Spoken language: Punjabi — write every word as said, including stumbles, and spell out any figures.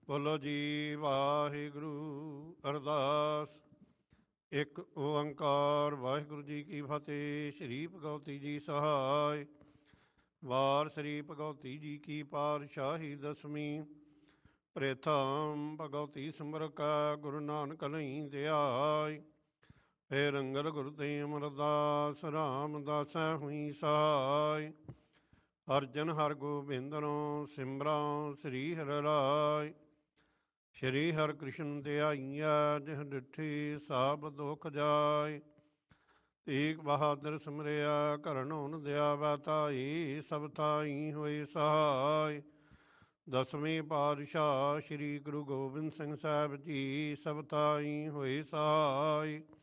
ਬੋਲੋ ਜੀ ਵਾਹਿਗੁਰੂ। ਅਰਦਾਸ। ਇੱਕ ਓੰਕਾਰ ਵਾਹਿਗੁਰੂ ਜੀ ਕੀ ਫਤਿਹ। ਸ਼੍ਰੀ ਭਗਵਤੀ ਜੀ ਸਹਾਇ। ਵਾਰ ਸ੍ਰੀ ਭਗਵਤੀ ਜੀ ਕੀ ਪਾਤਸ਼ਾਹੀ ਦਸਵੀਂ। ਪ੍ਰੇਥਮ ਭਗਵਤੀ ਸਿਮਰ ਕੈ ਗੁਰੂ ਨਾਨਕ ਲਈ ਧਿਆਇ। ਫੇਰ ਅੰਗਦ ਗੁਰੂ ਤੇ ਅਮਰਦਾਸ ਰਾਮਦਾਸੈ ਹੋਈ ਸਹਾਇ। ਅਰਜਨ ਹਰ ਗੋਬਿੰਦਨੋ ਸਿਮਰਾਂ ਸ੍ਰੀ ਹਰਿ ਰਾਇ। ਸ਼੍ਰੀ ਹਰਿ ਕ੍ਰਿਸ਼ਨ ਧਿਆਈਐ ਜਿਹ ਡਿਠੀ ਸਭ ਦੁਖ ਜਾਇ। ਤੇਗ ਬਹਾਦਰ ਸਿਮਰਿਆ ਕਰਨੋਂ ਦਿਆਵੈ ਤਾਈ। ਸਭ ਥਾਈ ਹੋਏ ਸਹਾਇ। ਦਸਵੇਂ ਪਾਤਸ਼ਾਹ ਸ਼੍ਰੀ ਗੁਰੂ ਗੋਬਿੰਦ ਸਿੰਘ ਸਾਹਿਬ ਜੀ ਸਭ ਥਾਈ ਹੋਏ ਸਹਾਇ।